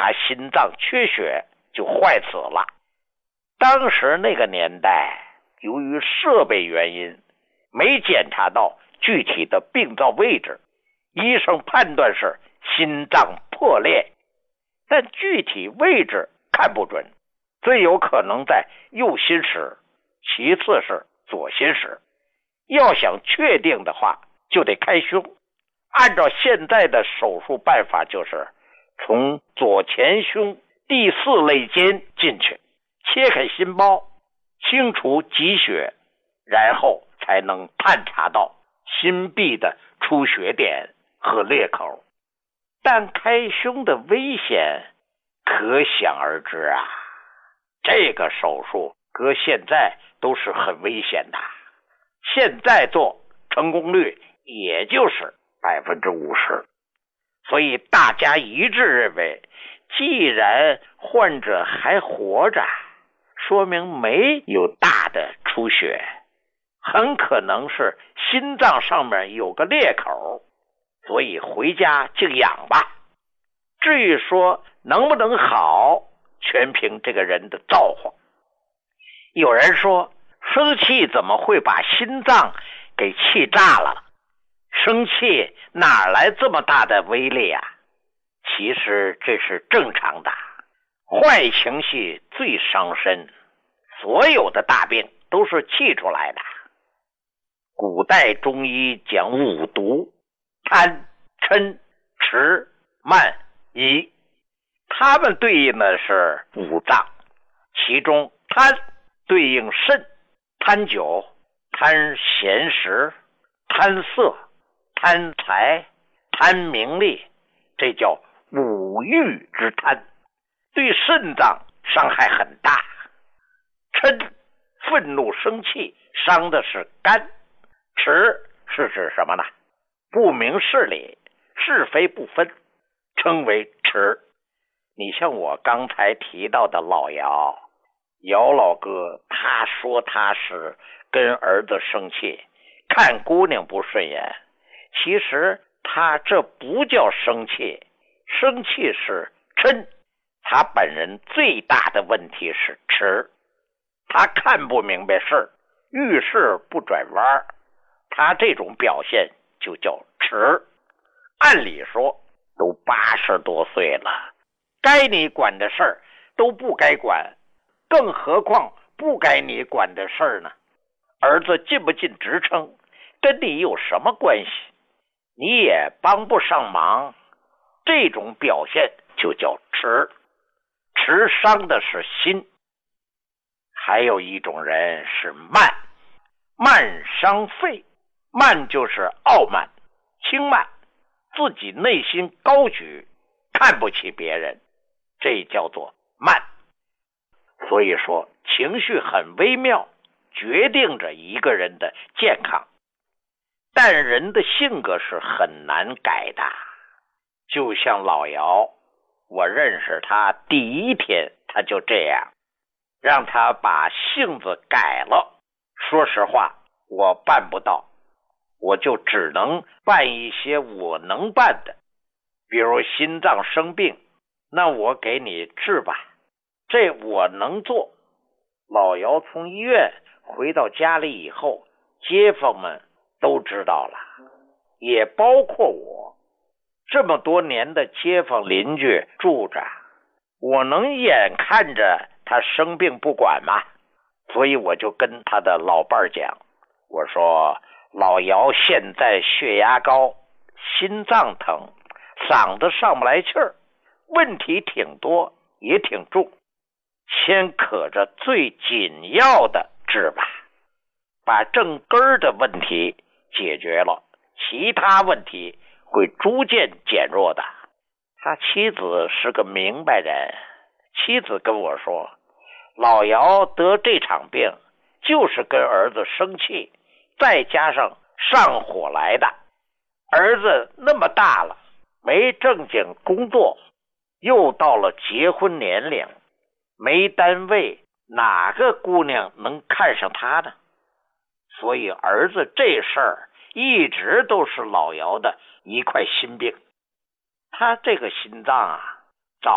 他心脏缺血就坏死了。当时那个年代，由于设备原因，没检查到具体的病灶位置，医生判断是心脏破裂，但具体位置看不准，最有可能在右心室，其次是左心室。要想确定的话，就得开胸。按照现在的手术办法，就是从左前胸第4肋间进去，切开心包，清除积血，然后才能探查到心壁的出血点和裂口。但开胸的危险可想而知啊！这个手术搁现在都是很危险的，现在做成功率也就是50%。所以大家一致认为，既然患者还活着，说明没有大的出血，很可能是心脏上面有个裂口，所以回家静养吧。至于说能不能好，全凭这个人的造化。有人说，生气怎么会把心脏给气炸了？生气哪来这么大的威力啊？其实这是正常的，坏情绪最伤身，所有的大病都是气出来的。古代中医讲5毒：贪、嗔、痴、慢、疑，它们对应的是5脏，其中贪对应肾，贪酒、贪闲食、贪色、贪财、贪名利，这叫5欲之贪，对肾脏伤害很大。嗔，愤怒生气，伤的是肝。痴是指什么呢？不明事理，是非不分，称为痴。你像我刚才提到的老姚老哥，他说他是跟儿子生气，看姑娘不顺眼，其实他这不叫生气，生气是嗔，他本人最大的问题是痴，他看不明白事儿，遇事不转弯，他这种表现就叫痴。按理说都80多岁了，该你管的事儿都不该管，更何况不该你管的事儿呢？儿子尽不尽职称跟你有什么关系？你也帮不上忙，这种表现就叫痴。痴伤的是心。还有一种人是慢，慢伤肺。慢就是傲慢、轻慢，自己内心高举，看不起别人，这叫做慢。所以说情绪很微妙，决定着一个人的健康。但人的性格是很难改的，就像老姚，我认识他第1天他就这样，让他把性子改了，说实话我办不到，我就只能办一些我能办的，比如心脏生病，那我给你治吧，这我能做。老姚从医院回到家里以后，街坊们都知道了，也包括我。这么多年的街坊邻居住着，我能眼看着他生病不管吗？所以我就跟他的老伴讲，我说老姚现在血压高，心脏疼，嗓子上不来气儿，问题挺多也挺重，先可着最紧要的治吧，把正根儿的问题解决了，其他问题会逐渐减弱的。他妻子是个明白人，妻子跟我说，老姚得这场病就是跟儿子生气，再加上上火来的。儿子那么大了，没正经工作，又到了结婚年龄，没单位，哪个姑娘能看上他呢？所以儿子这事儿一直都是老姚的一块心病。他这个心脏啊，